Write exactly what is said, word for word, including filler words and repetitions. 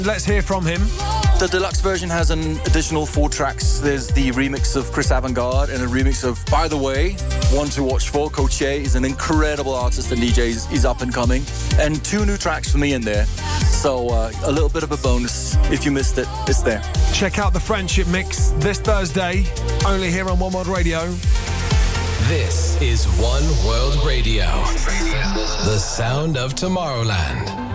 Let's hear from him. The deluxe version has an additional four tracks. There's the remix of Chris Avantgarde and a remix of, by the way, one to watch for. Coach is an incredible artist and D J. He's up and coming. And two new tracks for me in there. So uh, a little bit of a bonus. If you missed it, it's there. Check out the Friendship Mix this Thursday, only here on One World Radio. This is One World Radio, the sound of Tomorrowland.